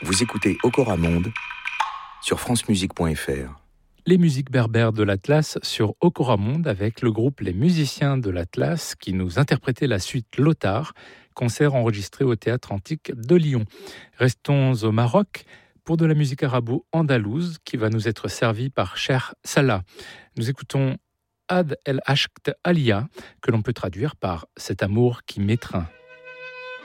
Vous écoutez Okora Monde sur francemusique.fr. Les musiques berbères de l'Atlas sur Okora Monde avec le groupe Les Musiciens de l'Atlas qui nous interprétait la suite Lothar, concert enregistré au Théâtre Antique de Lyon. Restons au Maroc pour de la musique arabo-andalouse qui va nous être servie par Cher Salah. Nous écoutons Ad El Ashkt Alia, que l'on peut traduire par « cet amour qui m'étreint ».